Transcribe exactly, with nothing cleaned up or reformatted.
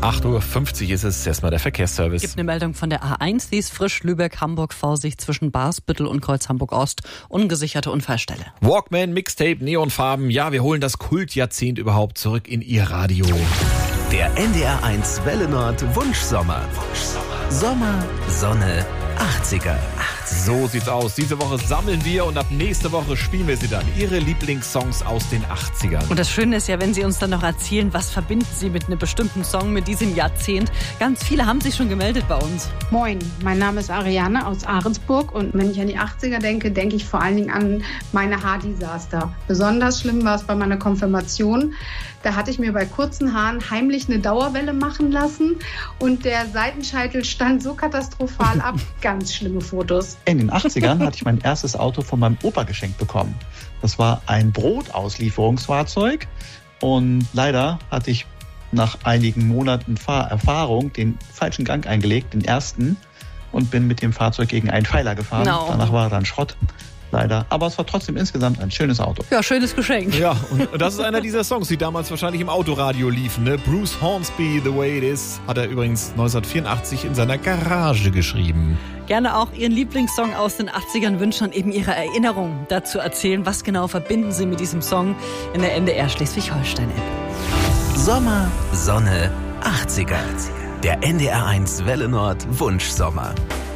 acht Uhr fünfzig ist es, erstmal der Verkehrsservice. Es gibt eine Meldung von der A eins, die ist frisch. Lübeck-Hamburg, Vorsicht zwischen Barsbüttel und Kreuz Hamburg-Ost. Ungesicherte Unfallstelle. Walkman, Mixtape, Neonfarben. Ja, wir holen das Kultjahrzehnt überhaupt zurück in Ihr Radio. Der N D R eins Welle Nord Wunschsommer. Wunschsommer. Sommer, Sonne, achtziger. So sieht's aus. Diese Woche sammeln wir und ab nächste Woche spielen wir sie dann. Ihre Lieblingssongs aus den achtzigern. Und das Schöne ist ja, wenn Sie uns dann noch erzählen, was verbinden Sie mit einem bestimmten Song, mit diesem Jahrzehnt. Ganz viele haben sich schon gemeldet bei uns. Moin, mein Name ist Ariane aus Ahrensburg und wenn ich an die achtziger denke, denke ich vor allen Dingen an meine Haardesaster. Besonders schlimm war es bei meiner Konfirmation. Da hatte ich mir bei kurzen Haaren heimlich eine Dauerwelle machen lassen und der Seitenscheitel stand so katastrophal ab. Ganz schlimme Fotos. In den achtzigern hatte ich mein erstes Auto von meinem Opa geschenkt bekommen. Das war ein Brotauslieferungsfahrzeug und leider hatte ich nach einigen Monaten Fahrerfahrung den falschen Gang eingelegt, den ersten, und bin mit dem Fahrzeug gegen einen Pfeiler gefahren. No. Danach war er dann Schrott. Leider. Aber es war trotzdem insgesamt ein schönes Auto. Ja, schönes Geschenk. Ja, und das ist einer dieser Songs, die damals wahrscheinlich im Autoradio liefen. Ne? Bruce Hornsby, The Way It Is, hat er übrigens neunzehnhundertvierundachtzig in seiner Garage geschrieben. Gerne auch Ihren Lieblingssong aus den achtzigern wünschen und eben Ihre Erinnerung dazu erzählen. Was genau verbinden Sie mit diesem Song in der N D R Schleswig-Holstein-App? Sommer, Sonne, achtziger. Der N D R eins Welle Nord Wunschsommer.